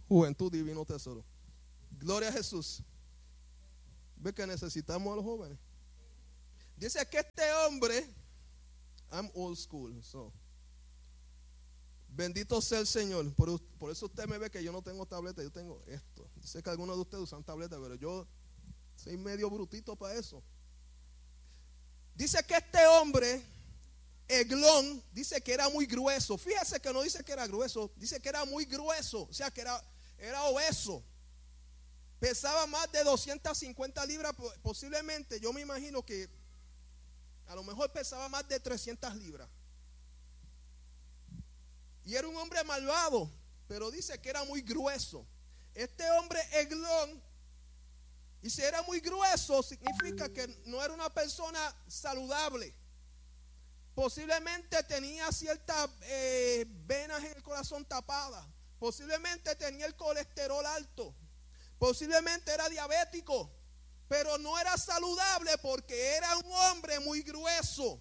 Juventud, divino tesoro. Gloria a Jesús. Ve que necesitamos a los jóvenes. Dice que este hombre, I'm old school, so bendito sea el Señor. Por eso usted me ve que yo no tengo tableta, yo tengo esto. Yo sé que algunos de ustedes usan tableta, pero yo soy medio brutito para eso. Dice que este hombre, Eglón, dice que era muy grueso. Fíjese que no dice que era grueso, dice que era muy grueso, o sea que era obeso. Pesaba más de 250 libras, posiblemente, yo me imagino que a lo mejor pesaba más de 300 libras. Y era un hombre malvado, pero dice que era muy grueso. Este hombre Eglón, y si era muy grueso, significa que no era una persona saludable. Posiblemente tenía ciertas venas en el corazón tapadas. Posiblemente tenía el colesterol alto. Posiblemente era diabético. Pero no era saludable porque era un hombre muy grueso.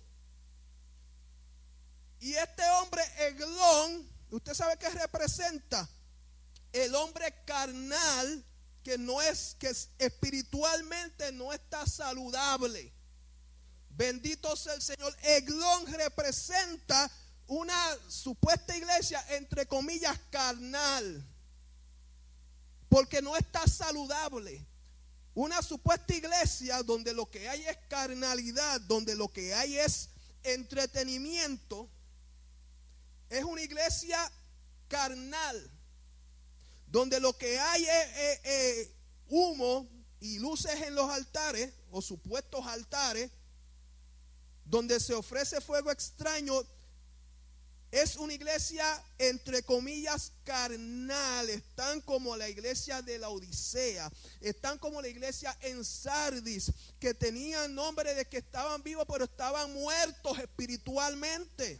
Y este hombre Eglón, usted sabe qué representa. El hombre carnal que espiritualmente no está saludable. Bendito sea el Señor. Eglón representa una supuesta iglesia, entre comillas, carnal, porque no está saludable. Una supuesta iglesia donde lo que hay es carnalidad, donde lo que hay es entretenimiento, es una iglesia carnal, donde lo que hay es humo y luces en los altares o supuestos altares, donde se ofrece fuego extraño. Es una iglesia entre comillas carnal. Están como la iglesia de la Odisea, están como la iglesia en Sardis, que tenían nombre de que estaban vivos pero estaban muertos espiritualmente.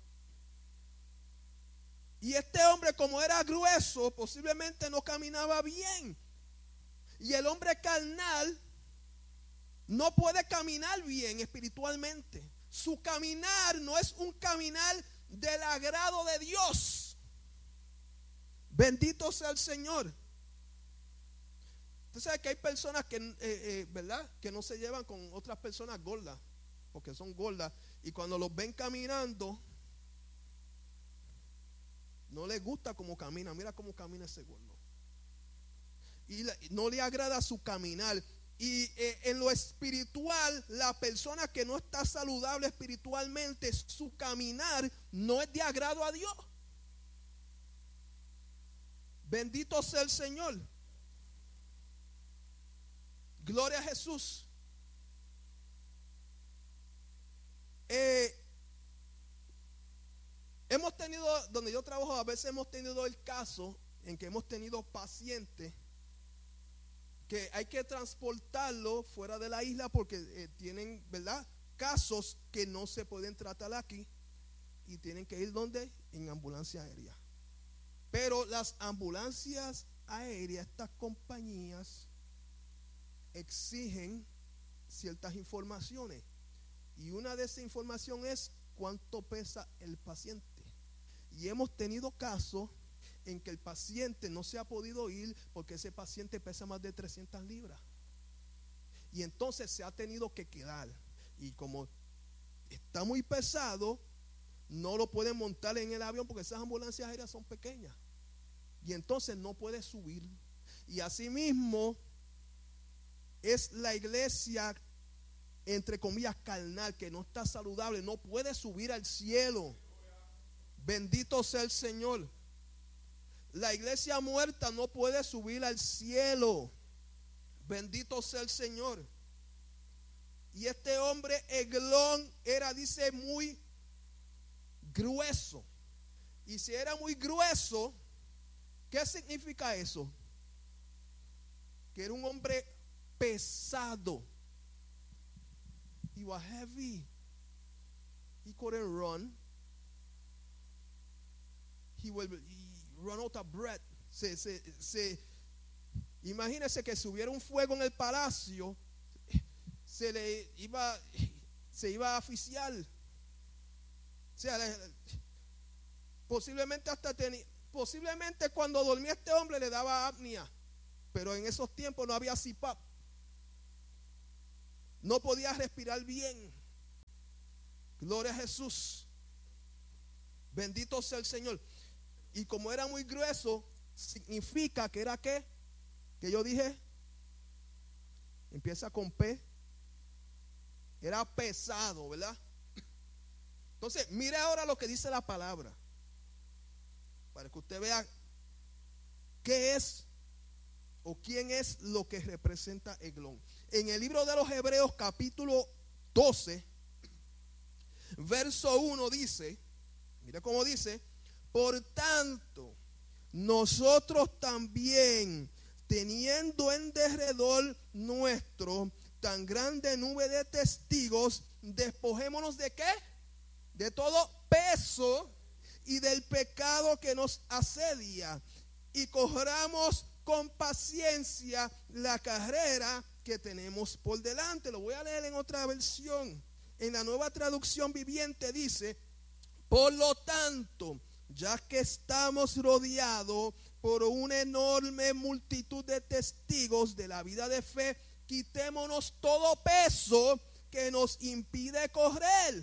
Y este hombre, como era grueso, posiblemente no caminaba bien. Y el hombre carnal no puede caminar bien espiritualmente. Su caminar no es un caminar del agrado de Dios. Bendito sea el Señor. Usted sabe que hay personas que, ¿verdad?, que no se llevan con otras personas gordas, porque son gordas, y cuando los ven caminando, no les gusta cómo camina. Mira cómo camina ese gordo. Y no le agrada su caminar. Y en lo espiritual, la persona que no está saludable espiritualmente, su caminar no es de agrado a Dios. Bendito sea el Señor. Gloria a Jesús. Hemos tenido, donde yo trabajo, a veces hemos tenido el caso en que hemos tenido pacientes que hay que transportarlo fuera de la isla porque tienen, ¿verdad?, casos que no se pueden tratar aquí y tienen que ir ¿dónde? En ambulancia aérea. Pero las ambulancias aéreas, estas compañías exigen ciertas informaciones, y una de esas informaciones es cuánto pesa el paciente. Y hemos tenido casos en que el paciente no se ha podido ir porque ese paciente pesa más de 300 libras. Y entonces se ha tenido que quedar. Y como está muy pesado, no lo pueden montar en el avión porque esas ambulancias aéreas son pequeñas. Y entonces no puede subir. Y asimismo es la iglesia, entre comillas, carnal, que no está saludable, no puede subir al cielo. Bendito sea el Señor. La iglesia muerta no puede subir al cielo. Bendito sea el Señor. Y este hombre Eglón era, dice, muy grueso. Y si era muy grueso, ¿qué significa eso? Que era un hombre pesado. He was heavy. He couldn't run. He run out of breath. Imagínese que si hubiera un fuego en el palacio, se iba a asfixiar. O sea, posiblemente hasta posiblemente cuando dormía este hombre le daba apnea, pero en esos tiempos no había CPAP. No podía respirar bien. Gloria a Jesús. Bendito sea el Señor. Y como era muy grueso, significa que era ¿qué? Que yo dije, empieza con P. Era pesado, ¿verdad? Entonces, mire ahora lo que dice la palabra, para que usted vea qué es o quién es lo que representa Eglón. En el libro de los Hebreos, capítulo 12, verso 1 dice, mire cómo dice: por tanto, nosotros también, teniendo en derredor nuestro tan grande nube de testigos, despojémonos ¿de qué? De todo peso y del pecado que nos asedia, y corramos con paciencia la carrera que tenemos por delante. Lo voy a leer en otra versión. En la Nueva Traducción Viviente dice: por lo tanto, ya que estamos rodeados por una enorme multitud de testigos de la vida de fe, quitémonos todo peso que nos impide correr,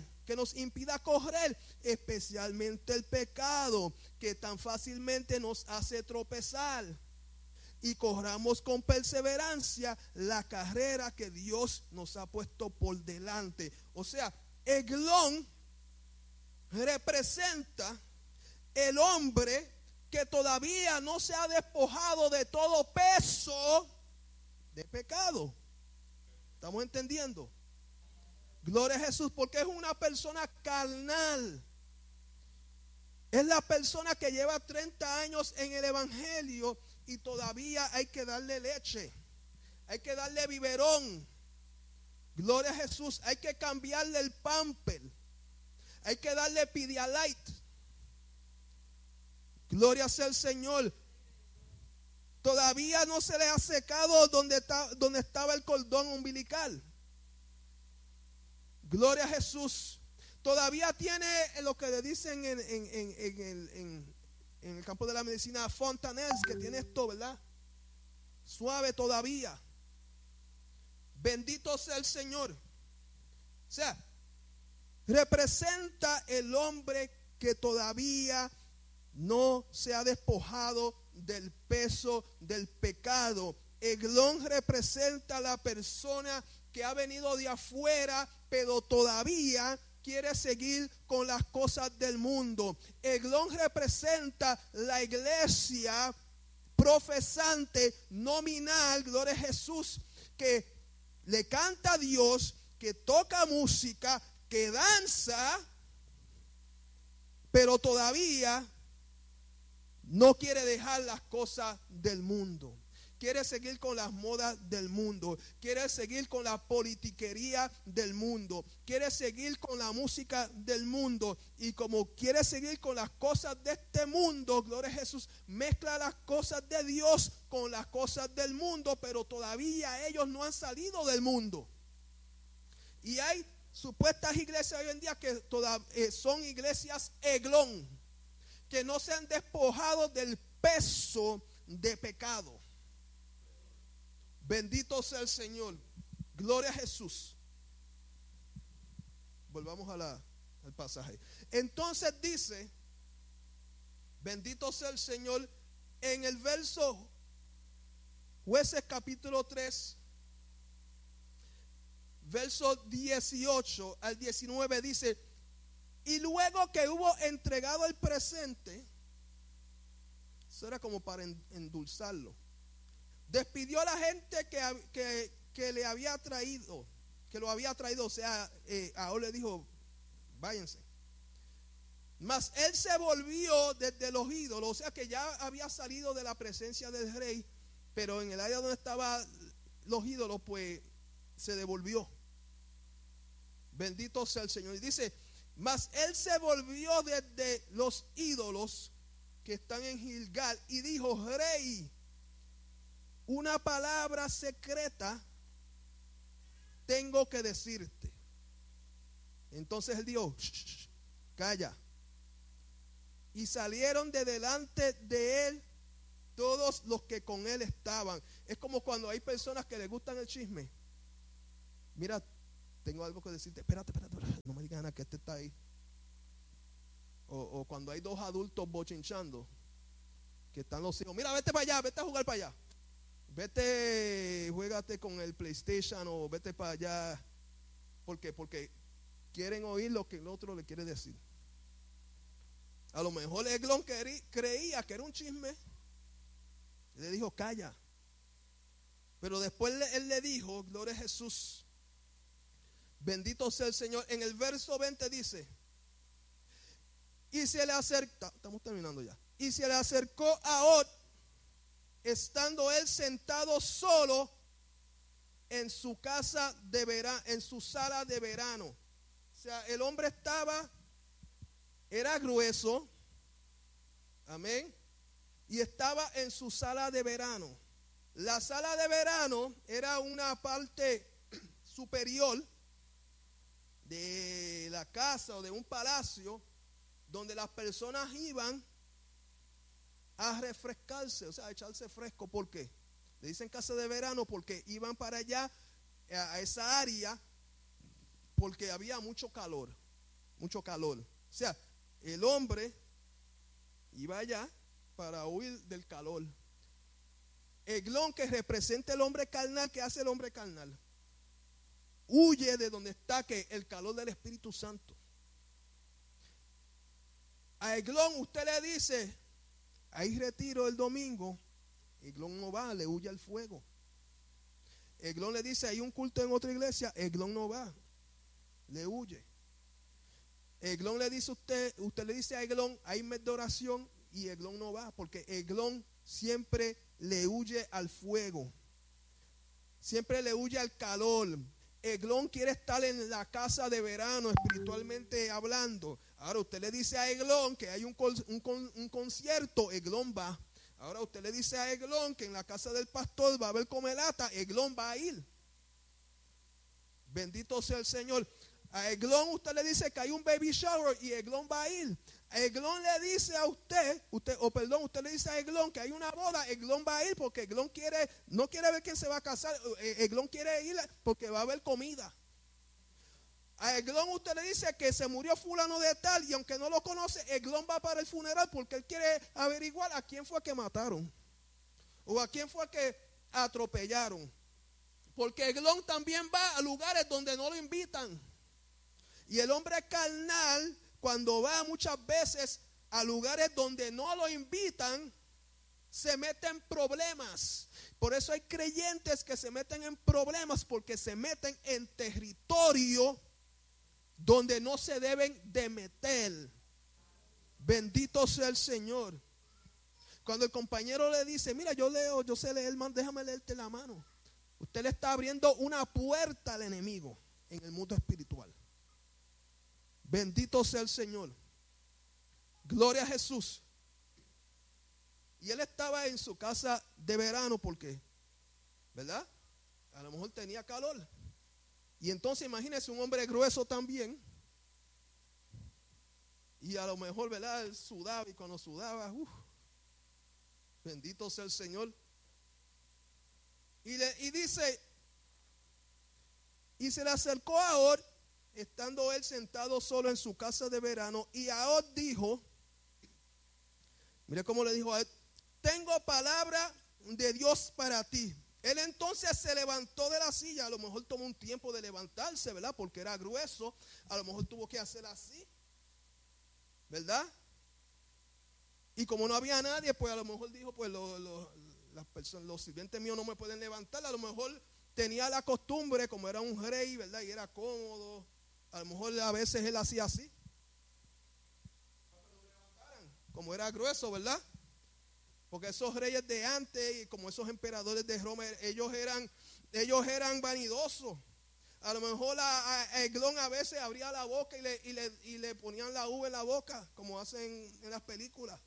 especialmente el pecado que tan fácilmente nos hace tropezar, y corramos con perseverancia la carrera que Dios nos ha puesto por delante. O sea, Eglón representa el hombre que todavía no se ha despojado de todo peso de pecado. ¿Estamos entendiendo? Gloria a Jesús, porque es una persona carnal. Es la persona que lleva 30 años en el evangelio y todavía hay que darle leche, hay que darle biberón. Gloria a Jesús, hay que cambiarle el pamper, hay que darle Pedialyte. Gloria sea el Señor. Todavía no se le ha secado donde estaba el cordón umbilical. Gloria a Jesús. Todavía tiene lo que le dicen en el campo de la medicina fontanels, que tiene esto, ¿verdad? Suave todavía. Bendito sea el Señor. O sea, representa el hombre que todavía no se ha despojado del peso del pecado. Eglón representa a la persona que ha venido de afuera, pero todavía quiere seguir con las cosas del mundo. Eglón representa la iglesia profesante, nominal, gloria a Jesús, que le canta a Dios, que toca música, que danza, pero todavía no quiere dejar las cosas del mundo. Quiere seguir con las modas del mundo. Quiere seguir con la politiquería del mundo. Quiere seguir con la música del mundo. Y como quiere seguir con las cosas de este mundo, gloria a Jesús, mezcla las cosas de Dios con las cosas del mundo, pero todavía ellos no han salido del mundo. Y hay supuestas iglesias hoy en día que son iglesias Eglón, que no se han despojado del peso de pecado. Bendito sea el Señor. Gloria a Jesús. Volvamos al pasaje. Entonces dice, bendito sea el Señor, en el verso Jueces capítulo 3, verso 18 al 19 dice: y luego que hubo entregado el presente, eso era como para endulzarlo, despidió a la gente que le había traído, que lo había traído, o sea, ahora le dijo, váyanse. Mas él se volvió desde los ídolos, o sea que ya había salido de la presencia del rey, pero en el área donde estaban los ídolos, pues se devolvió. Bendito sea el Señor. Y dice: mas él se volvió desde los ídolos que están en Gilgal y dijo: rey, una palabra secreta tengo que decirte. Entonces él dijo: calla. y salieron de delante de él todos los que con él estaban. Es como cuando hay personas que les gustan el chisme. Mira, tengo algo que decirte. Espérate, no me digas nada que este está ahí. O cuando hay dos adultos bochinchando, que están los hijos. Mira, vete para allá, vete a jugar para allá. Vete, juégate con el PlayStation o vete para allá. ¿Por qué? Porque quieren oír lo que el otro le quiere decir. A lo mejor Eglón creía que era un chisme. Le dijo, calla. Pero después él le dijo, gloria a Jesús, bendito sea el Señor. En el verso 20 dice, y se le acercó, estamos terminando ya. Y se le acercó a Od, estando él sentado solo en su casa de verano, en su sala de verano. O sea, el hombre era grueso, amén, y estaba en su sala de verano. La sala de verano era una parte superior de la casa o de un palacio donde las personas iban a refrescarse, o sea, a echarse fresco. ¿Por qué? Le dicen casa de verano porque iban para allá, a esa área, porque había mucho calor. O sea, el hombre iba allá para huir del calor. Eglón, que representa el hombre carnal, ¿qué hace el hombre carnal? Huye de donde está el calor del Espíritu Santo. A Eglón usted le dice, hay retiro el domingo, Eglón no va, le huye al fuego. Eglón le dice, hay un culto en otra iglesia, Eglón no va, le huye. Eglón le dice usted le dice a Eglón, hay mes de oración, y Eglón no va, porque Eglón siempre le huye al fuego, siempre le huye al calor. Eglón quiere estar en la casa de verano, espiritualmente hablando. Ahora usted le dice a Eglón que hay un concierto, Eglón va. Ahora usted le dice a Eglón que en la casa del pastor va a haber comelata, Eglón va a ir. Bendito sea el Señor. A Eglón usted le dice que hay un baby shower y Eglón va a ir. A Eglón le dice a usted le dice a Eglón que hay una boda, Eglón va a ir porque Eglón no quiere ver quién se va a casar, Eglón quiere ir porque va a haber comida. A Eglón usted le dice que se murió fulano de tal y aunque no lo conoce, Eglón va para el funeral porque él quiere averiguar a quién fue que mataron o a quién fue que atropellaron. Porque Eglón también va a lugares donde no lo invitan. Y el hombre carnal, cuando va muchas veces a lugares donde no lo invitan, se mete en problemas. Por eso hay creyentes que se meten en problemas porque se meten en territorio donde no se deben de meter. Bendito sea el Señor. Cuando el compañero le dice, mira, yo sé leer, déjame leerte la mano. Usted le está abriendo una puerta al enemigo en el mundo espiritual. Bendito sea el Señor. Gloria a Jesús. Y él estaba en su casa de verano porque, ¿verdad? A lo mejor tenía calor. Y entonces imagínese un hombre grueso también. Y a lo mejor, ¿verdad? Él sudaba y cuando sudaba, bendito sea el Señor. Y dice, y se le acercó a Od, estando él sentado solo en su casa de verano, y a Od dijo, mire cómo le dijo a él, tengo palabra de Dios para ti. Él entonces se levantó de la silla, a lo mejor tomó un tiempo de levantarse, ¿verdad? Porque era grueso, a lo mejor tuvo que hacer así, ¿verdad? Y como no había nadie, pues a lo mejor dijo, pues los sirvientes míos no me pueden levantar. A lo mejor tenía la costumbre, como era un rey, ¿verdad? Y era cómodo. A lo mejor a veces él hacía así, como era grueso, ¿verdad? Porque esos reyes de antes, y como esos emperadores de Roma, ellos eran vanidosos. A lo mejor a Eglón a veces abría la boca y le ponían la uva en la boca, como hacen en las películas.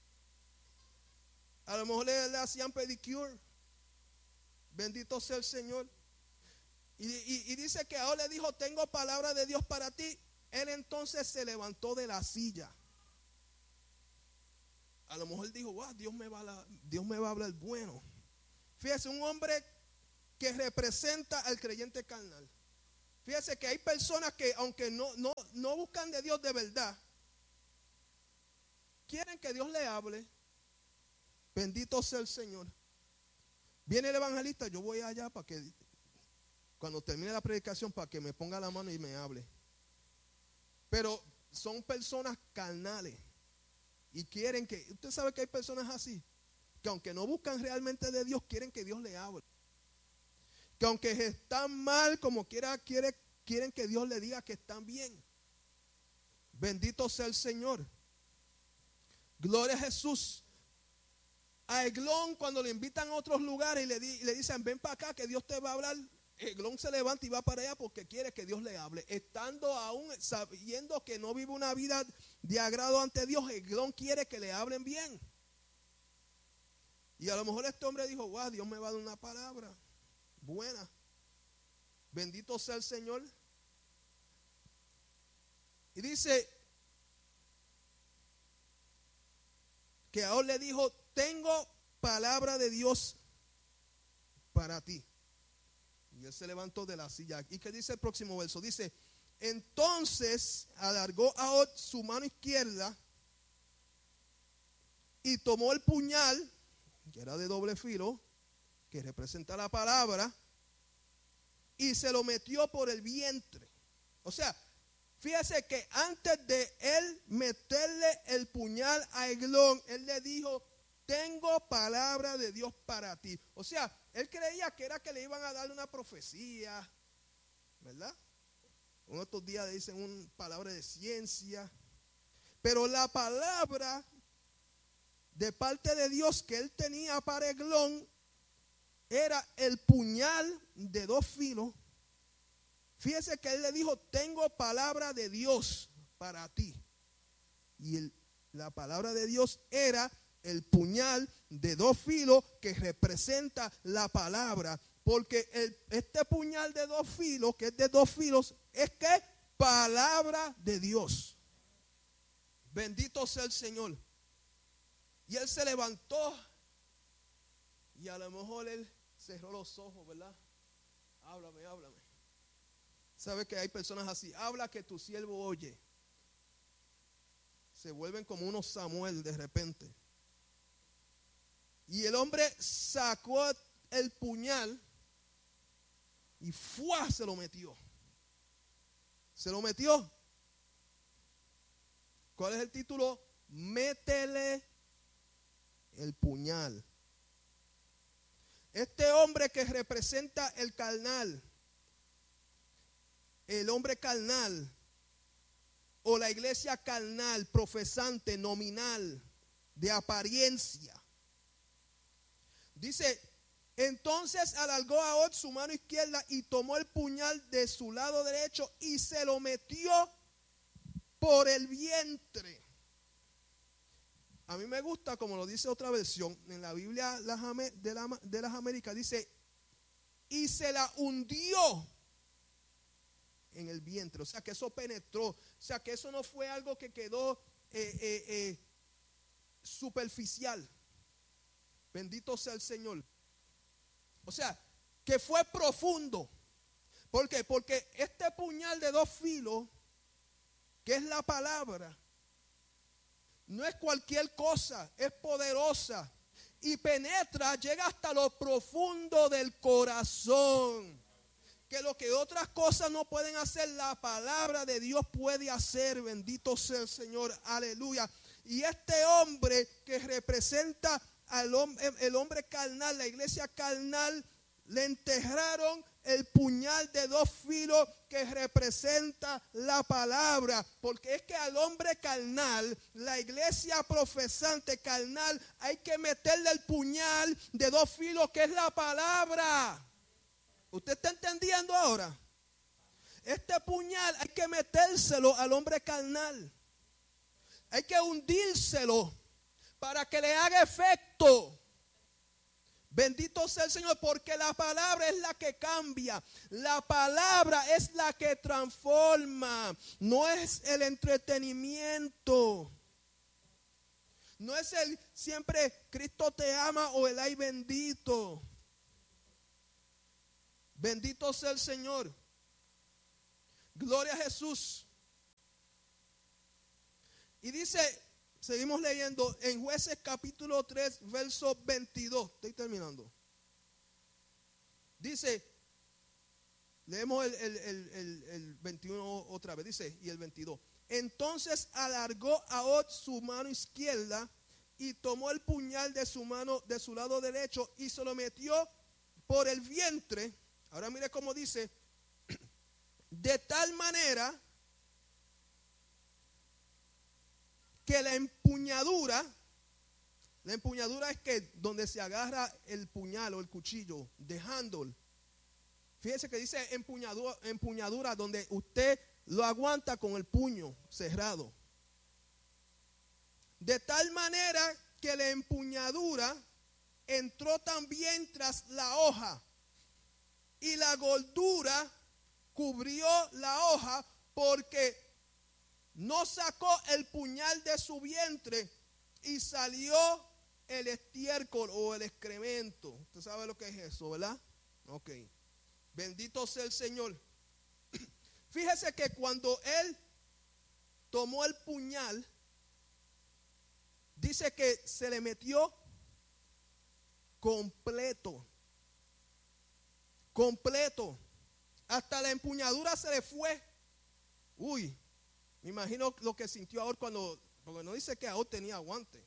A lo mejor le hacían pedicure. Bendito sea el Señor. Y dice que ahora le dijo, tengo palabra de Dios para ti. Él entonces se levantó de la silla. a lo mejor dijo, wow, Dios me va a hablar bueno. Fíjese, un hombre que representa al creyente carnal. Fíjese que hay personas que aunque no buscan de Dios de verdad, quieren que Dios le hable. Bendito sea el Señor. Viene el evangelista, yo voy allá para que cuando termine la predicación para que me ponga la mano y me hable. Pero son personas carnales y quieren que, usted sabe que hay personas así, que aunque no buscan realmente de Dios, quieren que Dios le hable. Que aunque están mal, como quiera, quieren que Dios le diga que están bien. Bendito sea el Señor. Gloria a Jesús. A Eglón, cuando le invitan a otros lugares y le dicen, ven para acá que Dios te va a hablar, Eglón se levanta y va para allá porque quiere que Dios le hable. Estando aún sabiendo que no vive una vida de agrado ante Dios, Eglón quiere que le hablen bien. Y a lo mejor este hombre dijo, wow, Dios me va a dar una palabra buena. Bendito sea el Señor. Y dice que ahora le dijo, tengo palabra de Dios para ti. Y él se levantó de la silla. ¿Y qué dice el próximo verso? Dice, entonces alargó a Od su mano izquierda y tomó el puñal, que era de doble filo, que representa la palabra, y se lo metió por el vientre. O sea, fíjese que antes de él meterle el puñal a Eglón, él le dijo, tengo palabra de Dios para ti. O sea, él creía que era que le iban a darle una profecía, ¿verdad? En otros días le dicen una palabra de ciencia. Pero la palabra de parte de Dios que él tenía para Eglón era el puñal de dos filos. Fíjese que él le dijo, tengo palabra de Dios para ti. Y la palabra de Dios era el puñal de dos filos que representa la palabra. Porque este puñal de dos filos, que es de dos filos, es que palabra de Dios. Bendito sea el Señor. Y él se levantó y a lo mejor él cerró los ojos, ¿verdad? Háblame. ¿Sabe que hay personas así? Habla que tu siervo oye. Se vuelven como unos Samuel de repente. Y el hombre sacó el puñal y ¡fua! Se lo metió. ¿Cuál es el título? Métele el puñal. Este hombre que representa el carnal, el hombre carnal, o la iglesia carnal, profesante, nominal, de apariencia. Dice, entonces alargó a Od su mano izquierda y tomó el puñal de su lado derecho y se lo metió por el vientre. A mí me gusta como lo dice otra versión, en la Biblia de las Américas dice, y se la hundió en el vientre. O sea que eso penetró, o sea que eso no fue algo que quedó superficial. Bendito sea el Señor. O sea, que fue profundo. ¿Por qué? Porque este puñal de dos filos, que es la palabra, no es cualquier cosa, es poderosa y penetra, llega hasta lo profundo del corazón. Que lo que otras cosas no pueden hacer, la palabra de Dios puede hacer. Bendito sea el Señor, aleluya. Y este hombre que representa el hombre carnal, la iglesia carnal, le enterraron el puñal de dos filos que representa la palabra. Porque es que al hombre carnal, la iglesia profesante carnal, hay que meterle el puñal de dos filos que es la palabra. ¿Usted está entendiendo ahora? Este puñal hay que metérselo al hombre carnal. Hay que hundírselo para que le haga efecto. Bendito sea el Señor, porque la palabra es la que cambia. La palabra es la que transforma. No es el entretenimiento. No es el siempre Cristo te ama o el ay bendito. Bendito sea el Señor. Gloria a Jesús. Y dice, seguimos leyendo en Jueces capítulo 3, verso 22. Estoy terminando. Dice, leemos el 21 otra vez. Dice, y el 22. Entonces alargó Ahod su mano izquierda y tomó el puñal de su mano, de su lado derecho, y se lo metió por el vientre. Ahora mire cómo dice, de tal manera que la empuñadura es que donde se agarra el puñal o el cuchillo, the handle. Fíjese que dice empuñadura donde usted lo aguanta con el puño cerrado. De tal manera que la empuñadura entró también tras la hoja, y la gordura cubrió la hoja, porque no sacó el puñal de su vientre y salió el estiércol o el excremento. Usted sabe lo que es eso, ¿verdad? Ok. Bendito sea el Señor. Fíjese que cuando él tomó el puñal, dice que se le metió completo. Completo. Hasta la empuñadura se le fue. Uy, me imagino lo que sintió ahora porque no dice que ahora tenía guante.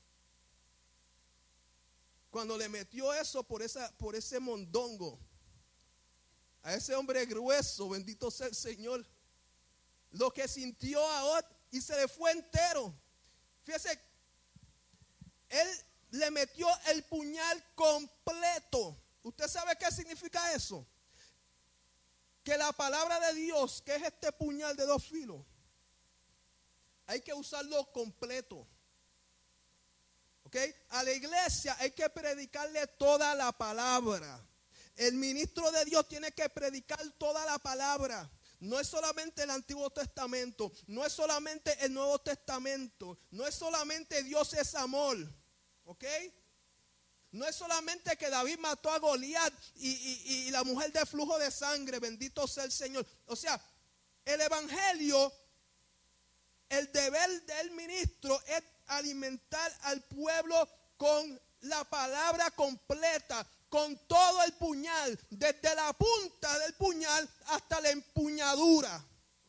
Cuando le metió eso por ese mondongo, a ese hombre grueso, bendito sea el Señor, lo que sintió ahora y se le fue entero. Fíjese, él le metió el puñal completo. ¿Usted sabe qué significa eso? Que la palabra de Dios, que es este puñal de dos filos, hay que usarlo completo. ¿Ok? A la iglesia hay que predicarle toda la palabra. El ministro de Dios tiene que predicar toda la palabra. No es solamente el Antiguo Testamento, no es solamente el Nuevo Testamento, no es solamente Dios es amor. ¿Ok? No es solamente que David mató a Goliat y la mujer de flujo de sangre, bendito sea el Señor. O sea, el evangelio, el deber del ministro es alimentar al pueblo con la palabra completa, con todo el puñal, desde la punta del puñal hasta la empuñadura.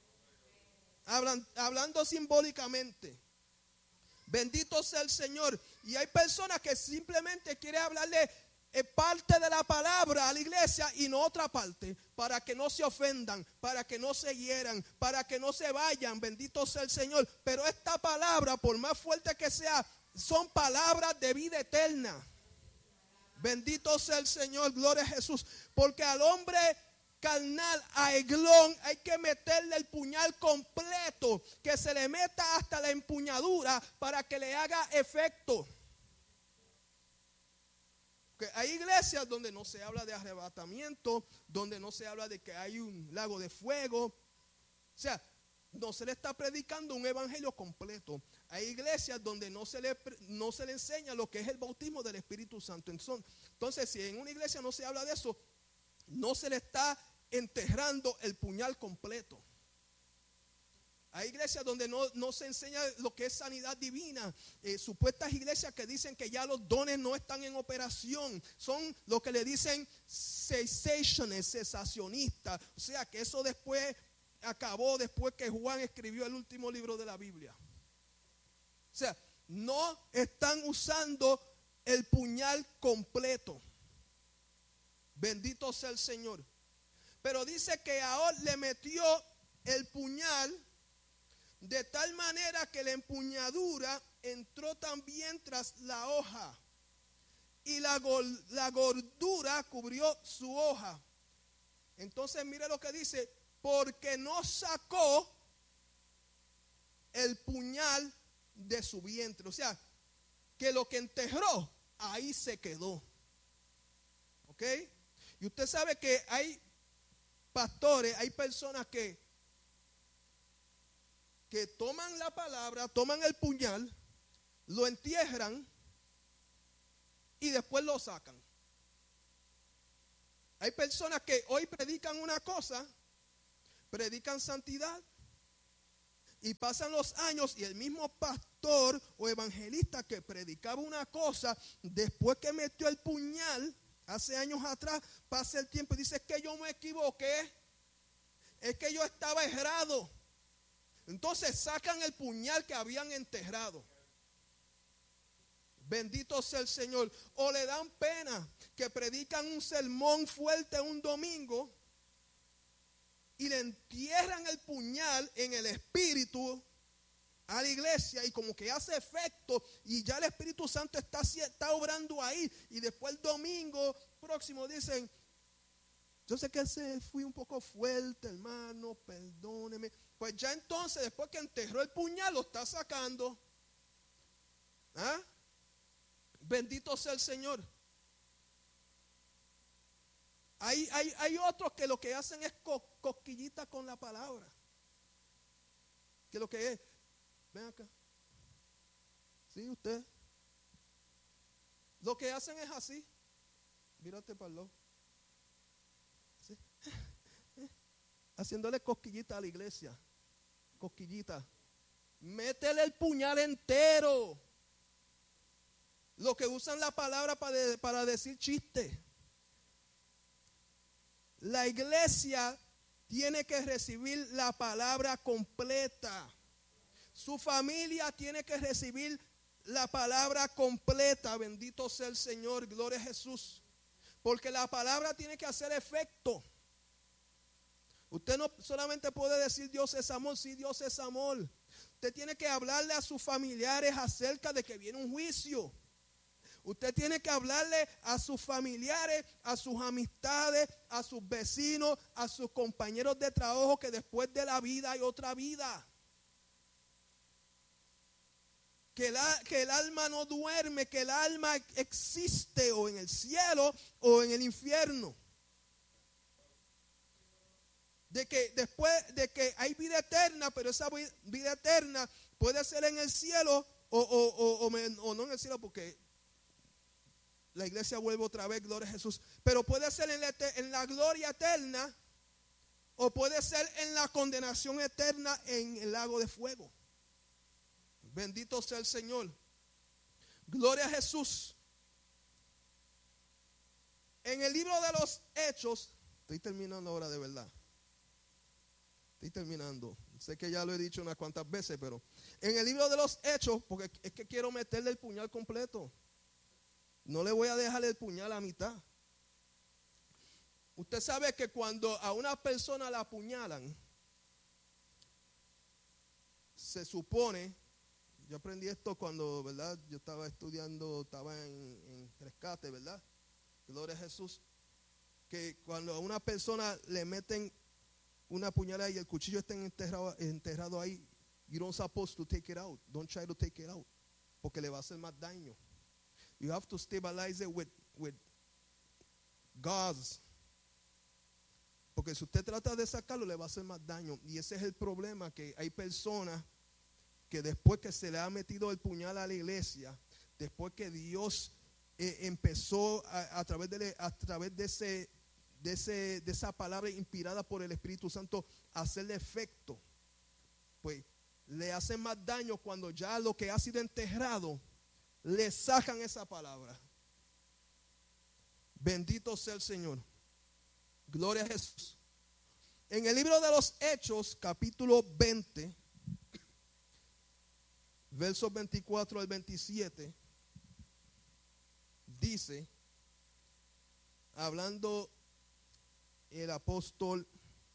Hablando simbólicamente. Bendito sea el Señor. Y hay personas que simplemente quieren hablarle parte de la palabra a la iglesia y no otra parte, para que no se ofendan, para que no se hieran, para que no se vayan. Bendito sea el Señor. Pero esta palabra, por más fuerte que sea, son palabras de vida eterna. Bendito sea el Señor, gloria a Jesús. Porque al hombre carnal, a Eglón, hay que meterle el puñal completo, que se le meta hasta la empuñadura para que le haga efecto. Que hay iglesias donde no se habla de arrebatamiento, donde no se habla de que hay un lago de fuego. O sea, no se le está predicando un evangelio completo. Hay iglesias donde no se le enseña lo que es el bautismo del Espíritu Santo. Entonces, si en una iglesia no se habla de eso, no se le está enterrando el puñal completo. Hay iglesias donde no se enseña lo que es sanidad divina. Supuestas iglesias que dicen que ya los dones no están en operación. Son lo que le dicen cesacionistas. O sea que eso después acabó después que Juan escribió el último libro de la Biblia. O sea, no están usando el puñal completo. Bendito sea el Señor. Pero dice que ahora le metió el puñal de tal manera que la empuñadura entró también tras la hoja, y la gordura cubrió su hoja. Entonces mire lo que dice, porque no sacó el puñal de su vientre. O sea, que lo que enterró, ahí se quedó. ¿Ok? Y usted sabe que hay pastores, hay personas que toman la palabra, toman el puñal lo entierran y después lo sacan. Hay personas que hoy predican una cosa, predican santidad, y pasan los años y el mismo pastor o evangelista que predicaba una cosa, después que metió el puñal, hace años atrás, pasa el tiempo y dice: es que yo me equivoqué, es que yo estaba errado. Entonces sacan el puñal que habían enterrado. Bendito sea el Señor. O le dan pena que predican un sermón fuerte un domingo y le entierran el puñal en el espíritu a la iglesia, y como que hace efecto y ya el Espíritu Santo está obrando ahí, y después el domingo próximo dicen: yo sé que fui un poco fuerte, hermano, perdóneme. Pues ya entonces, después que enterró el puñal, lo está sacando. ¿Ah? Bendito sea el Señor. Hay otros que lo que hacen es cosquillita con la palabra. Que lo que es: ven acá. Sí, usted. Lo que hacen es así. Mírate para el lado. ¿Sí? Haciéndole cosquillita a la iglesia. Cosquillita. Métele el puñal entero. Lo que usan la palabra para decir chiste. La iglesia tiene que recibir la palabra completa. Su familia tiene que recibir la palabra completa. Bendito sea el Señor, gloria a Jesús. Porque la palabra tiene que hacer efecto. Usted no solamente puede decir Dios es amor. Sí, Dios es amor. Usted tiene que hablarle a sus familiares acerca de que viene un juicio. Usted tiene que hablarle a sus familiares, a sus amistades, a sus vecinos, a sus compañeros de trabajo, que después de la vida hay otra vida. Que el alma no duerme, que el alma existe o en el cielo o en el infierno. De que después de que hay vida eterna, pero esa vida eterna puede ser en el cielo o no en el cielo, porque la iglesia vuelve otra vez, gloria a Jesús. Pero puede ser en la gloria eterna, o puede ser en la condenación eterna en el lago de fuego. Bendito sea el Señor. Gloria a Jesús. En el libro de los Hechos, estoy terminando ahora de verdad. Estoy terminando. Sé que ya lo he dicho unas cuantas veces, pero en el libro de los Hechos, porque es que quiero meterle el puñal completo. No le voy a dejar el puñal a mitad. Usted sabe que cuando a una persona la apuñalan, se supone, yo aprendí esto cuando, ¿verdad? Yo estaba estudiando, estaba en rescate, ¿verdad? Gloria a Jesús. Que cuando a una persona le meten una puñalada y el cuchillo está enterrado ahí, you don't supposed to take it out. Don't try to take it out, porque le va a hacer más daño. You have to stabilize it with gauze. Porque si usted trata de sacarlo, le va a hacer más daño. Y ese es el problema, que hay personas que después que se le ha metido el puñal a la iglesia, después que Dios empezó a través de esa palabra inspirada por el Espíritu Santo a hacerle efecto, pues le hacen más daño cuando ya lo que ha sido enterrado le sacan esa palabra. Bendito sea el Señor. Gloria a Jesús. En el libro de los Hechos, capítulo 20, versos 24 al 27, dice, hablando el apóstol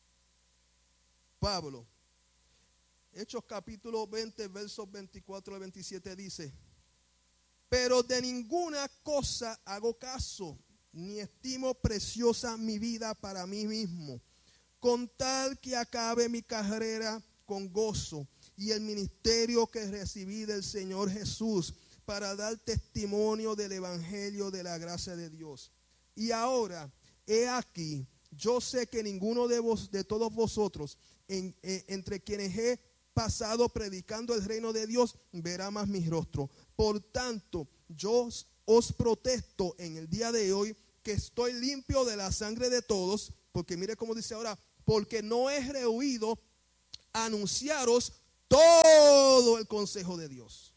Pablo, Hechos capítulo 20, versos 24 al 27 dice: pero de ninguna cosa hago caso, ni estimo preciosa mi vida para mí mismo, con tal que acabe mi carrera con gozo y el ministerio que recibí del Señor Jesús, para dar testimonio del evangelio de la gracia de Dios. Y ahora, he aquí, yo sé que ninguno de todos vosotros, entre quienes he pasado predicando el reino de Dios, verá más mi rostro. Por tanto, yo os protesto en el día de hoy que estoy limpio de la sangre de todos, porque mire cómo dice ahora, porque no he rehuido anunciaros todo el consejo de Dios.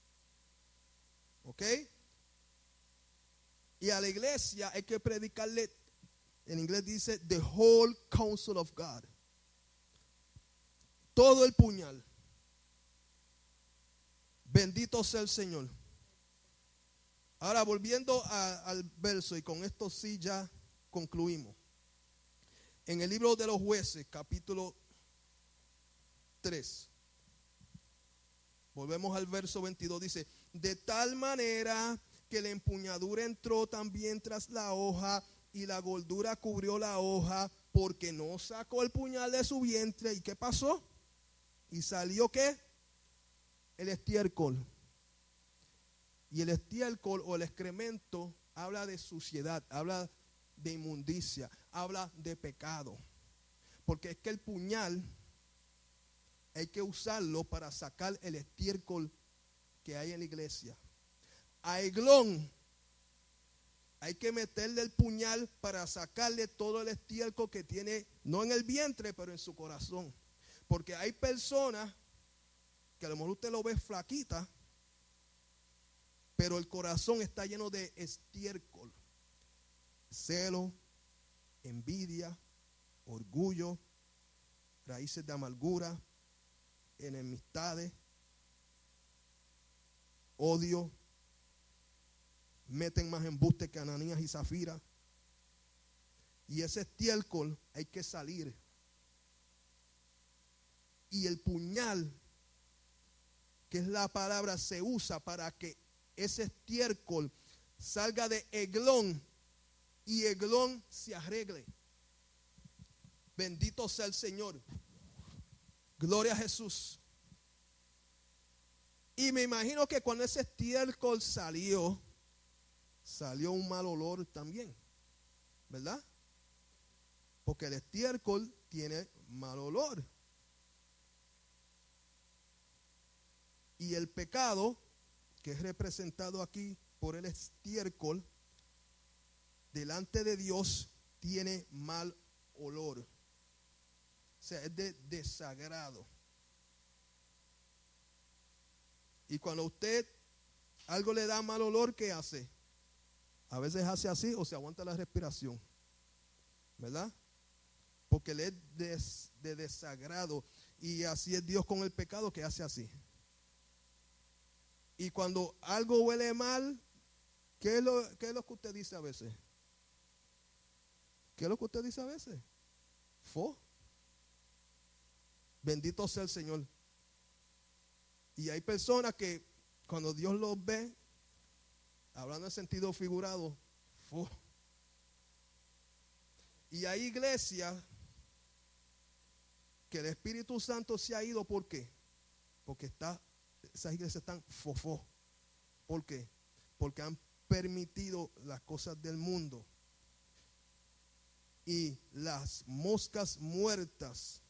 ¿Ok? Y a la iglesia hay que predicarle, en inglés dice, the whole counsel of God. Todo el puñal. Bendito sea el Señor. Ahora volviendo al verso, y con esto sí ya concluimos. En el libro de los Jueces, capítulo 3. Volvemos al verso 22. Dice, de tal manera que la empuñadura entró también tras la hoja, y la gordura cubrió la hoja, porque no sacó el puñal de su vientre. ¿Y qué pasó? Y salió ¿qué? El estiércol. Y el estiércol o el excremento habla de suciedad, habla de inmundicia, habla de pecado. Porque es que el puñal hay que usarlo para sacar el estiércol que hay en la iglesia. A Eglón hay que meterle el puñal para sacarle todo el estiércol que tiene, no en el vientre, pero en su corazón. Porque hay personas que a lo mejor usted lo ve flaquita, pero el corazón está lleno de estiércol, celo, envidia, orgullo, raíces de amargura, enemistades, odio. Meten más embuste que Ananías y Zafira. Y ese estiércol hay que salir. Y el puñal, que es la palabra, se usa para que ese estiércol salga de Eglón y Eglón se arregle. Bendito sea el Señor. Gloria a Jesús. Y me imagino que cuando ese estiércol salió un mal olor también, ¿verdad? Porque el estiércol tiene mal olor. Y el pecado, que es representado aquí por el estiércol, delante de Dios tiene mal olor. O sea, es de desagrado. Y cuando usted algo le da mal olor, ¿qué hace? A veces hace así o se aguanta la respiración, ¿verdad? Porque le es de desagrado. Y así es Dios con el pecado, que hace así. Y cuando algo huele mal, ¿qué es lo que usted dice a veces? ¿Qué es lo que usted dice a veces? Fo. Bendito sea el Señor. Y hay personas que cuando Dios los ve, hablando en sentido figurado, fo. Y hay iglesias que el Espíritu Santo se ha ido. ¿Por qué? Porque esas iglesias están fofó. ¿Por qué? Porque han permitido las cosas del mundo. Y las moscas muertas.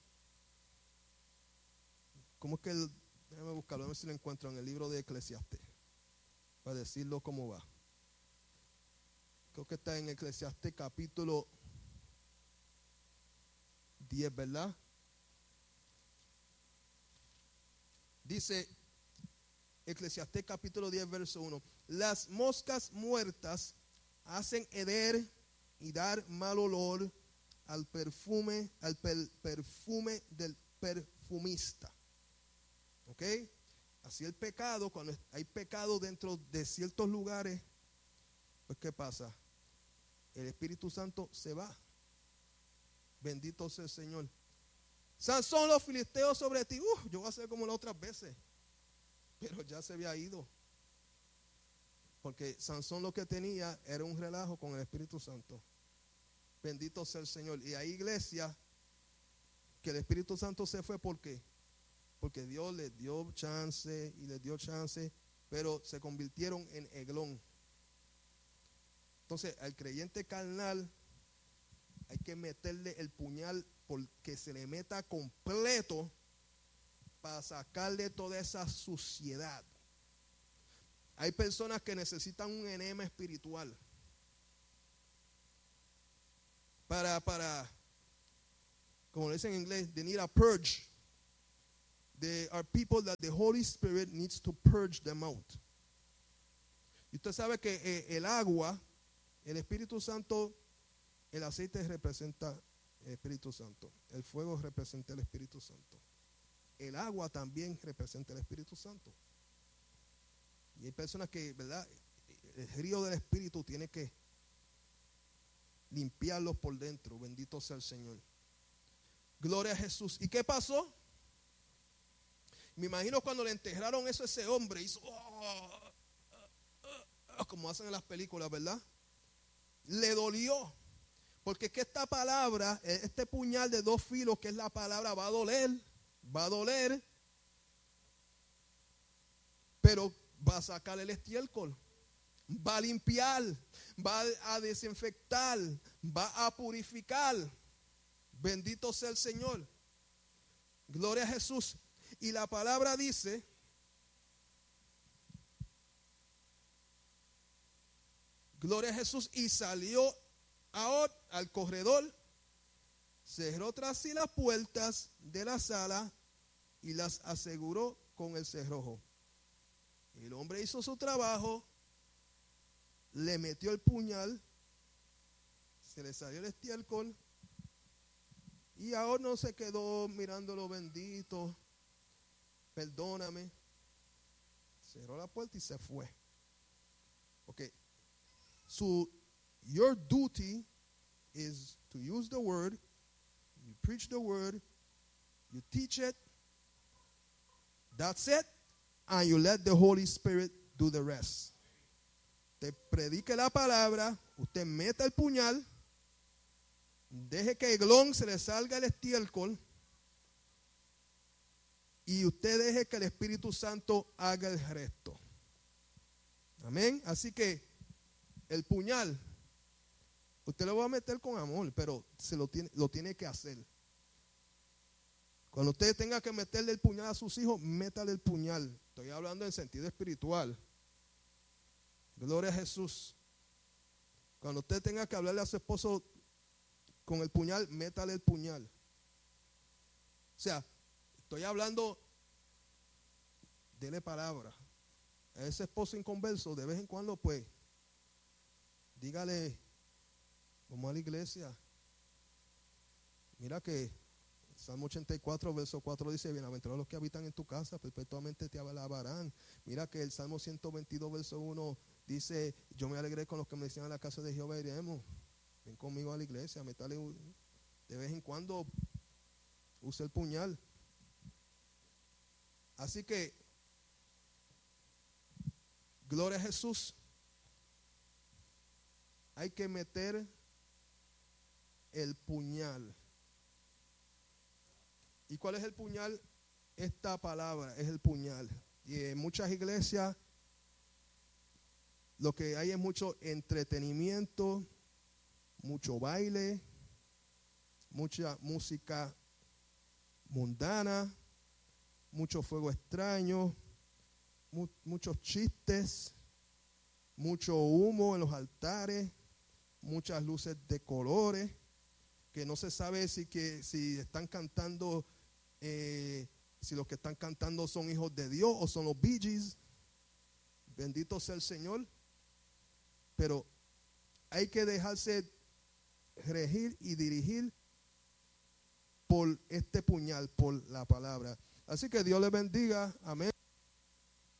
¿Cómo es que déjame buscarlo, a ver si lo encuentro en el libro de Eclesiastés, para decirlo cómo va. Creo que está en Eclesiastés capítulo 10, ¿verdad? Dice Eclesiastés capítulo 10, verso 1. Las moscas muertas hacen heder y dar mal olor al perfume del perfumista. ¿Ok? Así el pecado, cuando hay pecado dentro de ciertos lugares, pues ¿qué pasa? El Espíritu Santo se va. Bendito sea el Señor. Sansón, los filisteos sobre ti. Yo voy a hacer como las otras veces. Pero ya se había ido. Porque Sansón lo que tenía era un relajo con el Espíritu Santo. Bendito sea el Señor. Y hay iglesias que el Espíritu Santo se fue. ¿Por qué? Porque Dios les dio chance y les dio chance, pero se convirtieron en Eglón. Entonces, al creyente carnal hay que meterle el puñal porque se le meta completo para sacarle toda esa suciedad. Hay personas que necesitan un enema espiritual para, como lo dicen en inglés, they need a purge. There are people that the Holy Spirit needs to purge them out. Y usted sabe que el agua, el Espíritu Santo, el aceite representa el Espíritu Santo. El fuego representa el Espíritu Santo. El agua también representa el Espíritu Santo. Y hay personas que, ¿verdad? El río del Espíritu tiene que limpiarlos por dentro. Bendito sea el Señor. Gloria a Jesús. ¿Y qué pasó? Me imagino cuando le enterraron eso a ese hombre, hizo como hacen en las películas, ¿verdad? Le dolió. Porque es que esta palabra, este puñal de 2 filos, que es la palabra, va a doler, pero va a sacar el estiércol, va a limpiar, va a desinfectar, va a purificar. Bendito sea el Señor. Gloria a Jesús. Y la palabra dice, gloria a Jesús, y salió ahora al corredor, cerró tras sí las puertas de la sala y las aseguró con el cerrojo. El hombre hizo su trabajo, le metió el puñal, se le salió el estiércol y ahora no se quedó mirándolo, bendito, perdóname. Cerró la puerta y se fue. Okay. So your duty is to use the word, you preach the word, you teach it, that's it, and you let the Holy Spirit do the rest. Usted predique la palabra, usted meta el puñal, deje que el glón se le salga el estiércol y usted deje que el Espíritu Santo haga el resto. Amén. Así que el puñal, usted lo va a meter con amor, pero lo tiene que hacer. Cuando usted tenga que meterle el puñal a sus hijos, métale el puñal. Estoy hablando en sentido espiritual. Gloria a Jesús. Cuando usted tenga que hablarle a su esposo con el puñal, métale el puñal. O sea, estoy hablando, dele palabra. A ese esposo inconverso, de vez en cuando, pues, dígale, vamos a la iglesia. Mira que Salmo 84, verso 4 dice, bienaventurados los que habitan en tu casa, perpetuamente te alabarán. Mira que el Salmo 122, verso 1 dice, yo me alegré con los que me decían a la casa de Jehová iremos. Ven conmigo a la iglesia, métale de vez en cuando, use el puñal. Así que, gloria a Jesús. Hay que meter el puñal. ¿Y cuál es el puñal? Esta palabra es el puñal. Y en muchas iglesias lo que hay es mucho entretenimiento, mucho baile, mucha música mundana, mucho fuego extraño, muchos chistes, mucho humo en los altares, muchas luces de colores, que no se sabe si están cantando, si los que están cantando son hijos de Dios o son los Bee Gees. Bendito sea el Señor. Pero hay que dejarse regir y dirigir por este puñal, por la palabra. Así que Dios les bendiga. Amén.